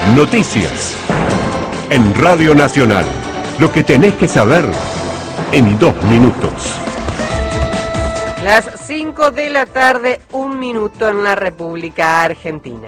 Noticias. En Radio Nacional. Lo que tenés que saber en 2 minutos. Las 5 de la tarde, 1 minuto en la República Argentina.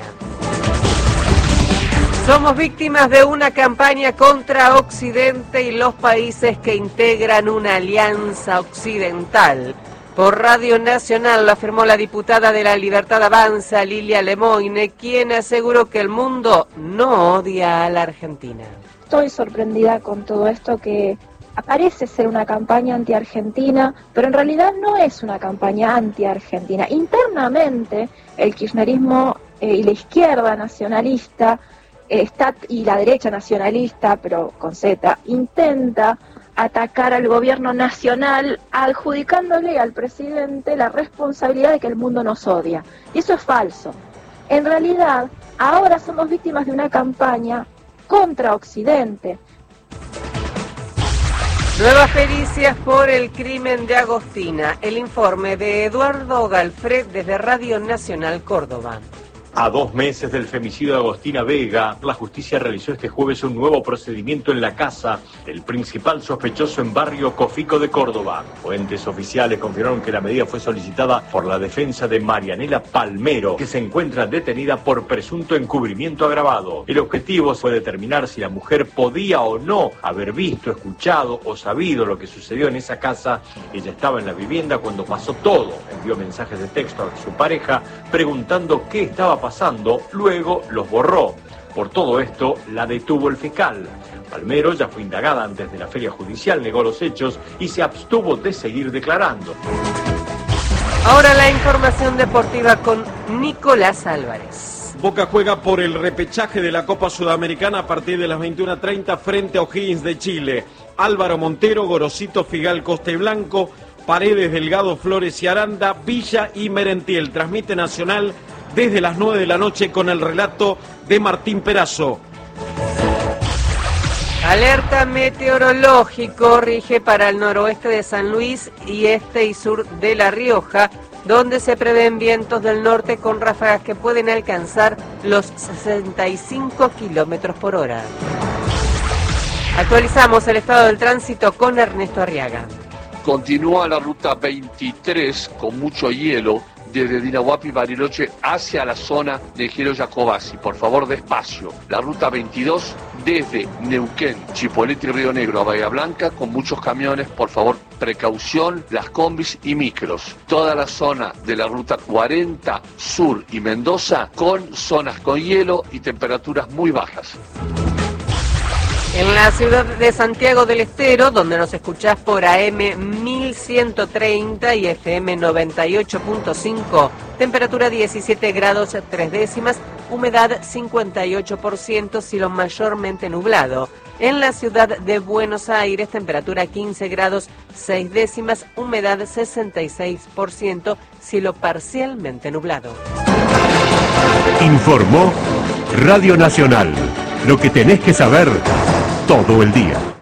Somos víctimas de una campaña contra Occidente y los países que integran una alianza occidental. Por Radio Nacional lo afirmó la diputada de La Libertad Avanza, Lilia Lemoine, quien aseguró que el mundo no odia a la Argentina. Estoy sorprendida con todo esto que parece ser una campaña anti-argentina, pero en realidad no es una campaña anti-argentina. Internamente, el kirchnerismo y la izquierda nacionalista y la derecha nacionalista, pero con Z, intenta atacar al gobierno nacional adjudicándole al presidente la responsabilidad de que el mundo nos odia. Y eso es falso. En realidad, ahora somos víctimas de una campaña contra Occidente. Nuevas pericias por el crimen de Agostina. El informe de Eduardo Galfred desde Radio Nacional Córdoba. A 2 meses del femicidio de Agostina Vega, la justicia realizó este jueves un nuevo procedimiento en la casa del principal sospechoso en barrio Cofico de Córdoba. Fuentes oficiales confirmaron que la medida fue solicitada por la defensa de Marianela Palmero, que se encuentra detenida por presunto encubrimiento agravado. El objetivo fue determinar si la mujer podía o no haber visto, escuchado o sabido lo que sucedió en esa casa. Ella estaba en la vivienda cuando pasó todo. Envió mensajes de texto a su pareja preguntando qué estaba pasando, luego los borró. Por todo esto, la detuvo el fiscal. Palmero ya fue indagada antes de la feria judicial, negó los hechos y se abstuvo de seguir declarando. Ahora la información deportiva con Nicolás Álvarez. Boca juega por el repechaje de la Copa Sudamericana a partir de las 21:30 frente a O'Higgins de Chile. Álvaro Montero, Gorosito, Figal, Costa y Blanco, Paredes, Delgado, Flores y Aranda, Villa y Merentiel. Transmite Nacional desde las 9 de la noche con el relato de Martín Perazo. Alerta meteorológico rige para el noroeste de San Luis y este y sur de La Rioja, donde se prevén vientos del norte con ráfagas que pueden alcanzar los 65 kilómetros por hora. Actualizamos el estado del tránsito con Ernesto Arriaga. Continúa la ruta 23 con mucho hielo desde Dinahuapi y Bariloche hacia la zona de Gero Jacobasi. Por favor, despacio. La ruta 22 desde Neuquén, Chipolete y Río Negro a Bahía Blanca con muchos camiones. Por favor, precaución, las combis y micros. Toda la zona de la ruta 40 Sur y Mendoza con zonas con hielo y temperaturas muy bajas. En la ciudad de Santiago del Estero, donde nos escuchás por AM 1130 y FM 98.5, temperatura 17 grados 3 décimas, humedad 58%, cielo mayormente nublado. En la ciudad de Buenos Aires, temperatura 15 grados 6 décimas, humedad 66%, cielo parcialmente nublado. Informó Radio Nacional. Lo que tenés que saber todo el día.